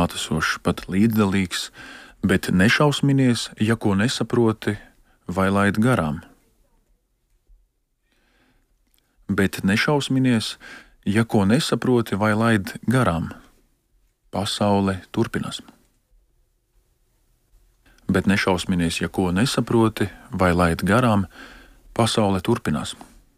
klātesošs, pat līdzdalīgs, bet nešausminies, ja ko nesaproti vai laid garām. Bet nešausminies, ja ko nesaproti vai laid garām. Pasaule turpinās. Bet nešausminies, ja ko nesaproti vai laid garām. Pasaule turpinās.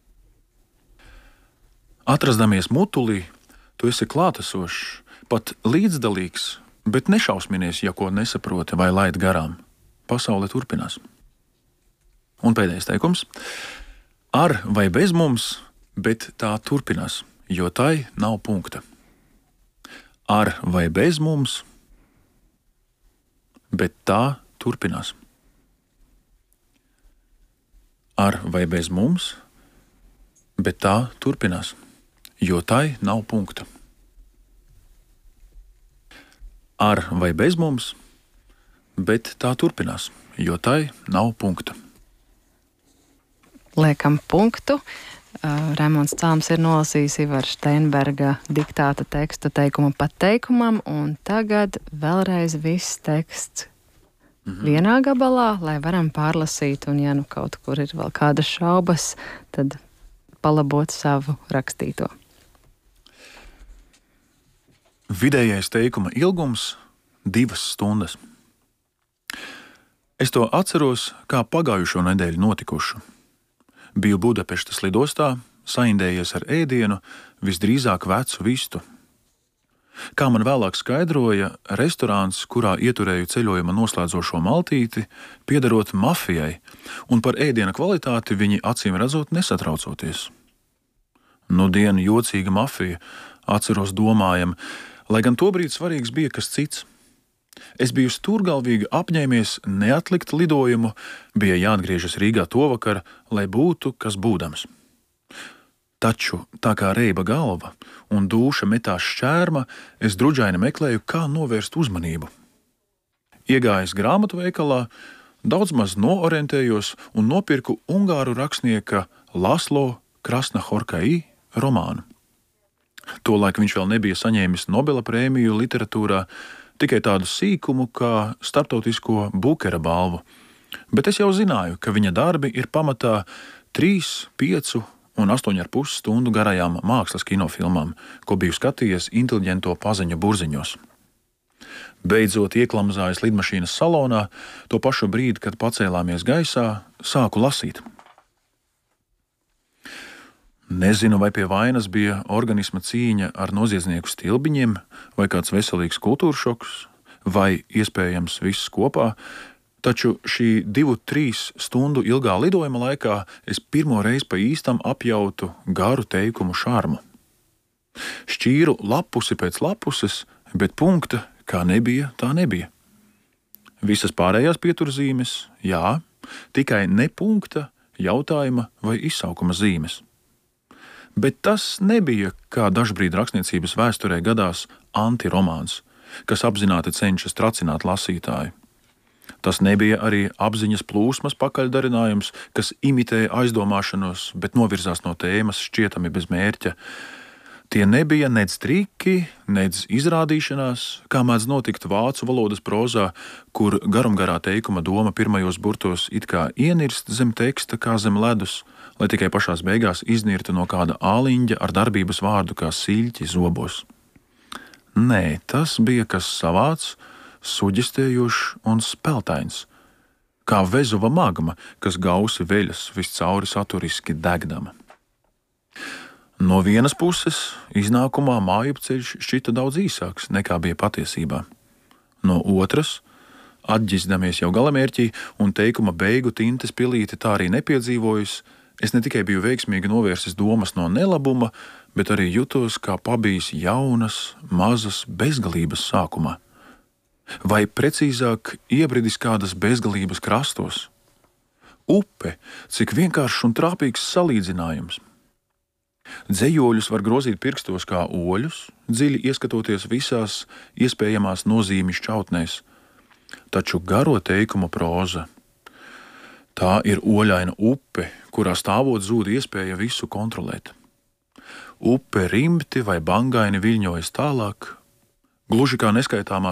Atrasdamies mutulī, tu esi klātesošs, pat līdzdalīgs, bet nešausminies, ja ko nesaproti vai laid garām. Pasaule turpinās. Un pēdējais teikums. Ar vai bez mums, bet tā turpinās, jo tai nav punkta. Ar vai bez mums, bet tā turpinās. Ar vai bez mums, bet tā turpinās, jo tai nav punkta. Ar vai bez mums, bet tā turpinās, jo tai nav punkta. Liekam punktu. Raimonds Calms ir nolasījis Ivara Steinberga diktāta tekstu teikumu pa teikumam, un tagad vēlreiz viss teksts vienā gabalā, lai varam pārlasīt, un ja nu kaut kur ir vēl kādas šaubas, tad palabot savu rakstīto. Vidējais teikuma ilgums 2 stundas. Es to atceros kā pagājušo nedēļu notikušu. Biju Budapeštas lidostā, saindējies ar ēdienu, visdrīzāk vecu vistu. Kā man vēlāk skaidroja, restorāns, kurā ieturēju ceļojuma noslēdzošo maltīti, piederot mafijai, un par ēdiena kvalitāti viņi acīm redzot nesatraucoties. Nudien jocīga mafija, atceros domājam, lai gan tobrīd svarīgs bija kas cits. Es biju stūrgalvīgi apņēmies neatlikt lidojumu, bija jāatgriežas Rīgā tovakar, lai būtu kas būdams. Taču, tā kā reiba galva un dūša metās šķērma, es druģaini meklēju, kā novērst uzmanību. Iegājis grāmatu veikalā, daudz maz noorientējos un nopirku ungāru rakstnieka Laslo Krasnahorkai romānu. Tolaik viņš vēl nebija saņēmis Nobela prēmiju literatūrā, tikai tādu sīkumu kā starptautisko Bukera balvu, bet es jau zināju, ka viņa darbi ir pamatā 3, 5 un 8,5 stundu garajām mākslas kinofilmām, ko biju skatījies inteliģento paziņu burziņos. Beidzot ieklamzājis lidmašīnas salonā, to pašu brīdi, kad pacēlāmies gaisā, sāku lasīt. Nezinu, vai pie vainas bija organisma cīņa ar noziedznieku stilbiņiem, vai kāds veselīgs kultūras šoks, vai iespējams viss kopā, taču šī 2-3 stundu ilgā lidojuma laikā es pirmo reizi pa īstam apjautu garu teikumu šarmu. Šķīru lapusi pēc lapuses, bet punkta, kā nebija, tā nebija. Visas pārējās pieturzīmes, jā, tikai ne punkta, jautājuma vai izsaukuma zīmes. Bet tas nebija, kā dažbrīd rakstniecības vēsturē gadās, antiromāns, kas apzināti cenšas tracināt lasītāju. Tas nebija arī apziņas plūsmas pakaļdarinājums, kas imitē aizdomāšanos, bet novirzās no tēmas šķietami bez mērķa. Tie nebija nedz triki, nedz izrādīšanās, kā mēdz notikt vācu valodas prozā, kur garumgarā teikuma doma pirmajos burtos it kā ienirst zem teksta kā zem ledus, lai tikai pašās beigās iznirtu no kāda āliņģa ar darbības vārdu kā siļķi zobos. Nē, tas bija kas savāds, suģistējošs un speltains, kā Vezuva magma, kas gausi veļas viscauri saturiski degdama. No vienas puses, iznākumā mājupceļš šķita daudz īsāks, nekā bija patiesībā. No otras, atģizdamies jau galamērķī un teikuma beigu tintes pilīti tā arī nepiedzīvojis, es ne tikai biju veiksmīgi novērsis domas no nelabuma, bet arī jutos kā pabijis jaunas, mazas bezgalības sākumā. Vai precīzāk iebridis kādas bezgalības krastos. Upe, cik vienkāršs un trāpīgs salīdzinājums. Dzejoļus var grozīt pirkstos kā oļus, dziļi ieskatoties visās iespējamās nozīmju šķautnēs, taču garo teikumu proza. Tā ir oļaina upe, kurā stāvot zūd iespēja visu kontrolēt. Upe rimti vai bangaini viļņojas tālāk, gluži kā neskaitāmā